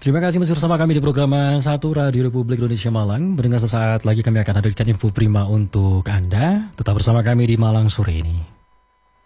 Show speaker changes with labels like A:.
A: Terima kasih masih bersama kami di program Satu Radio Republik Indonesia Malang. Mendengar sesaat lagi kami akan hadirkan info prima untuk Anda. Tetap bersama kami di Malang sore ini.